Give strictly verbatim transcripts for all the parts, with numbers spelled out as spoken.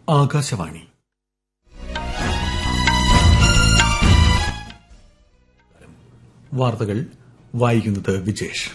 ആകാശവാണി. വാർത്തകൾ വായിക്കുന്നത് വിജേഷ്.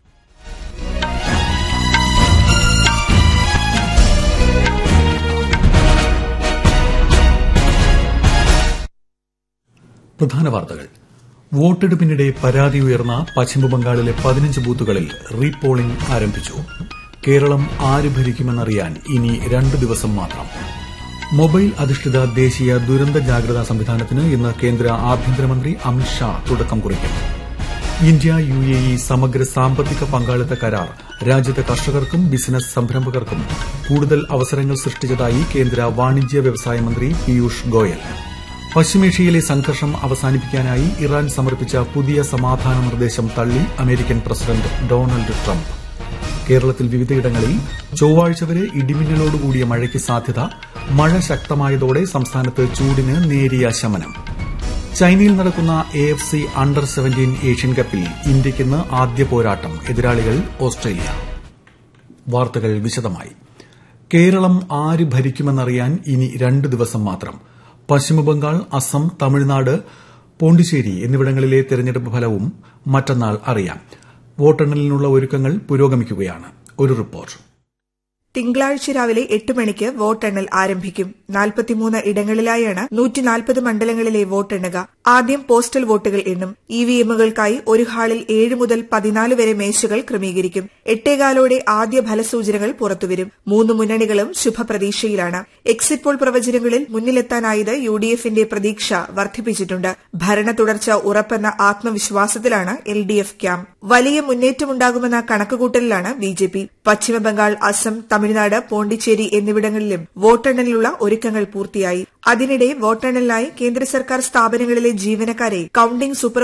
പ്രധാന വാർത്തകൾ. വോട്ടെടുപ്പിനിടെ പരാതി ഉയർന്ന പശ്ചിമബംഗാളിലെ പതിനഞ്ച് ബൂത്തുകളിൽ റീപോളിംഗ് ആരംഭിച്ചു. കേരളം ആര് ഭരിക്കുമെന്നറിയാൻ ഇനി രണ്ട് ദിവസം മാത്രം. മൊബൈൽ അധിഷ്ഠിത ദേശീയ ദുരന്ത ജാഗ്രതാ സംവിധാനത്തിന് ഇന്ന് കേന്ദ്ര ആഭ്യന്തരമന്ത്രി അമിത് ഷാ തുടക്കം കുറിക്കും. ഇന്ത്യ യു എ ഇ സമഗ്ര സാമ്പത്തിക പങ്കാളിത്ത കരാർ രാജ്യത്തെ കർഷകർക്കും ബിസിനസ് സംരംഭകർക്കും കൂടുതൽ അവസരങ്ങൾ സൃഷ്ടിച്ചതായി കേന്ദ്ര വാണിജ്യ വ്യവസായ മന്ത്രി പീയൂഷ് ഗോയൽ. പശ്ചിമേഷ്യയിലെ സംഘർഷം അവസാനിപ്പിക്കാനായി ഇറാൻ സമർപ്പിച്ച പുതിയ സമാധാന നിർദ്ദേശം തള്ളി അമേരിക്കൻ പ്രസിഡന്റ് ഡൊണാൾഡ് ട്രംപ്. കേരളത്തിൽ വിവിധയിടങ്ങളിൽ ചൊവ്വാഴ്ച വരെ ഇടിമിന്നലോടുകൂടിയ മഴയ്ക്ക് സാധ്യത. മഴ ശക്തമായതോടെ സംസ്ഥാനത്ത് ചൂടിന് നേരിയ ശമനം. ചൈനയിൽ നടക്കുന്ന A F C under seventeen Asian കപ്പിൽ ഇന്ത്യയ്ക്കിന്ന് ആദ്യ പോരാട്ടം. എതിരാളികൾ ഓസ്ട്രേലിയ. വാർത്തകൾ വിശദമായി. കേരളം ആര് ഭരിക്കുമെന്നറിയാൻ ഇനി രണ്ട് ദിവസം മാത്രം. പശ്ചിമബംഗാൾ, അസം, തമിഴ്നാട്, പോണ്ടിച്ചേരി എന്നിവിടങ്ങളിലെ തെരഞ്ഞെടുപ്പ് ഫലവും മറ്റന്നാൾ അറിയാം. വോട്ടെണ്ണലിനുള്ള ഒരുക്കങ്ങൾ പുരോഗമിക്കുകയാണ്. ഒരു റിപ്പോർട്ട്. തിങ്കളാഴ്ച രാവിലെ എട്ട് മണിക്ക് വോട്ടെണ്ണൽ ആരംഭിക്കും. നാൽപ്പത്തിമൂന്ന് ഇടങ്ങളിലായാണ് നൂറ്റി നാൽപ്പത് മണ്ഡലങ്ങളിലെ വോട്ടെണ്ണുക. ആദ്യം പോസ്റ്റൽ വോട്ടുകൾ എണ്ണും. ഇവിഎമ്മുകൾക്കായി ഒരു ഹാളിൽ ഏഴ് മുതൽ പതിനാല് വരെ മേശകൾ ക്രമീകരിക്കും. എട്ടേകാലോടെ ആദ്യ ഫലസൂചനകൾ പുറത്തുവരും. മൂന്ന് മുന്നണികളും ശുഭപ്രതീക്ഷയിലാണ്. എക്സിറ്റ് പോൾ പ്രവചനങ്ങളിൽ മുന്നിലെത്താനായത് യു ഡി എഫിന്റെ പ്രതീക്ഷ വർദ്ധിപ്പിച്ചിട്ടുണ്ട്. ഭരണ തുടർച്ച ഉറപ്പെന്ന ആത്മവിശ്വാസത്തിലാണ് എൽ ഡി എഫ് ക്യാമ്പ്. വലിയ മുന്നേറ്റമുണ്ടാകുമെന്ന കണക്കുകൂട്ടലിലാണ് B J P. Paschim Bangal, Assam, Tamil Nadu, Pondicherry എന്നിവിടങ്ങളിലും വോട്ടെണ്ണലിനുള്ള ഒരുക്കങ്ങൾ പൂർത്തിയായി. അതിനിടെ വോട്ടെണ്ണലിനായി കേന്ദ്ര സർക്കാർ സ്ഥാപനങ്ങളിലെ ജീവനക്കാരെ കൌണ്ടിംഗ് സൂപ്പർ